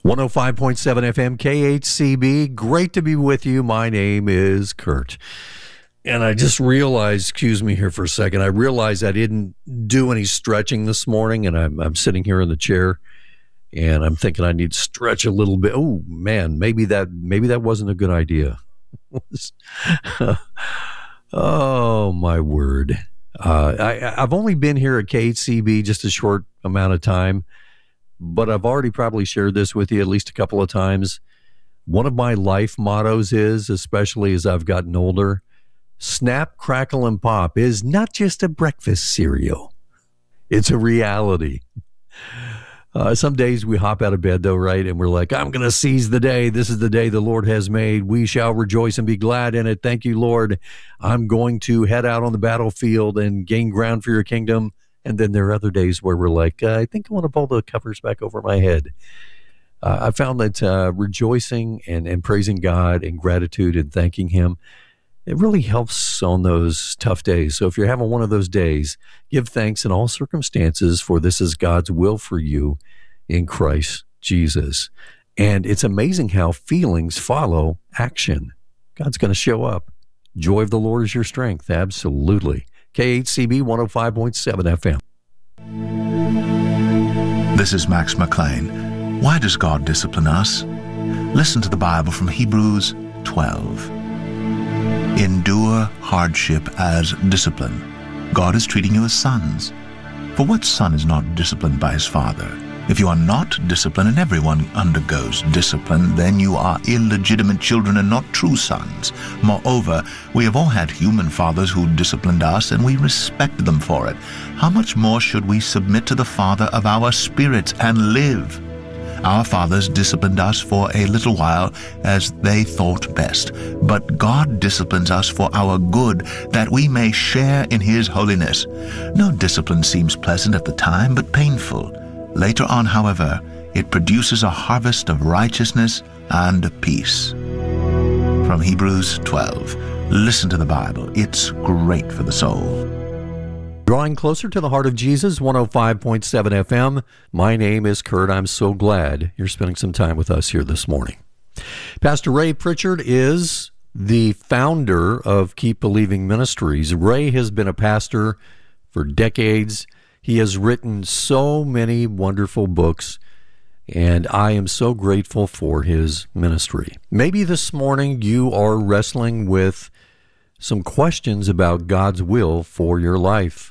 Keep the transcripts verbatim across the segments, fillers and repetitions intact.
one oh five point seven F M K H C B. Great to be with you. My name is Kurt. And I just realized, excuse me here for a second, I realized I didn't do any stretching this morning, and I'm, I'm sitting here in the chair, and I'm thinking I need to stretch a little bit. Oh, man, maybe that maybe that wasn't a good idea. Oh, my word. Uh, I, I've only been here at K H C B just a short amount of time, but I've already probably shared this with you at least a couple of times. One of my life mottos is, especially as I've gotten older, Snap, Crackle, and Pop is not just a breakfast cereal. It's a reality. Uh, some days we hop out of bed, though, right? And we're like, I'm going to seize the day. This is the day the Lord has made. We shall rejoice and be glad in it. Thank you, Lord. I'm going to head out on the battlefield and gain ground for your kingdom. And then there are other days where we're like, uh, I think I want to pull the covers back over my head. Uh, I found that uh, rejoicing and, and praising God and gratitude and thanking Him, it really helps on those tough days. So if you're having one of those days, give thanks in all circumstances, for this is God's will for you in Christ Jesus. And it's amazing how feelings follow action. God's going to show up. Joy of the Lord is your strength. Absolutely. K H C B one oh five point seven F M. This is Max McLean. Why does God discipline us? Listen to the Bible from Hebrews twelve. Endure hardship as discipline. God is treating you as sons. For what son is not disciplined by his father? If you are not disciplined, and everyone undergoes discipline, then you are illegitimate children and not true sons. Moreover, we have all had human fathers who disciplined us, and we respected them for it. How much more should we submit to the Father of our spirits and live? Our fathers disciplined us for a little while as they thought best, but God disciplines us for our good, that we may share in His holiness. No discipline seems pleasant at the time, but painful. Later on, however, it produces a harvest of righteousness and peace. From Hebrews twelve. Listen to the Bible. It's great for the soul. Drawing closer to the heart of Jesus, one oh five point seven F M. My name is Kurt. I'm so glad you're spending some time with us here this morning. Pastor Ray Pritchard is the founder of Keep Believing Ministries. Ray has been a pastor for decades. He has written so many wonderful books, and I am so grateful for his ministry. Maybe this morning you are wrestling with some questions about God's will for your life.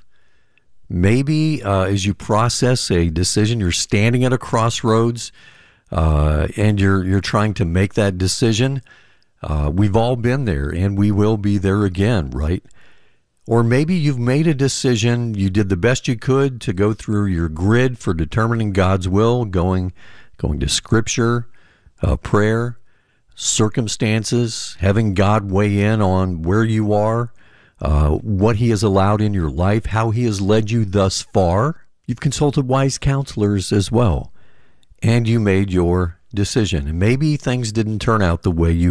Maybe uh, as you process a decision, you're standing at a crossroads uh, and you're you're trying to make that decision. Uh, we've all been there, and we will be there again, right? Or maybe you've made a decision, you did the best you could to go through your grid for determining God's will, going going to Scripture, uh, prayer, circumstances, having God weigh in on where you are, uh, what He has allowed in your life, how He has led you thus far. You've consulted wise counselors as well, and you made your decision. And maybe things didn't turn out the way you